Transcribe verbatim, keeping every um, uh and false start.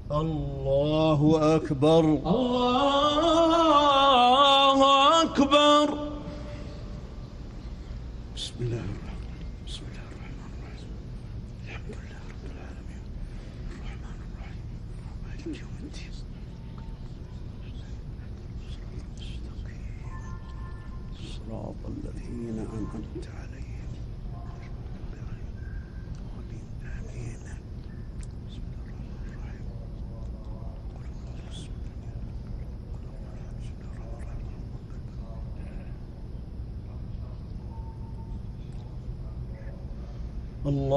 الله أكبر. الله أكبر. بسم الله الرحمن بسم الله الرحمن الرحيم. الحمد لله رب العالمين الرحمن الرحيم مالك يوم الدين. صراط الذين أنعمت عليهم آمين. بسم الله الرحمن الرحيم. الله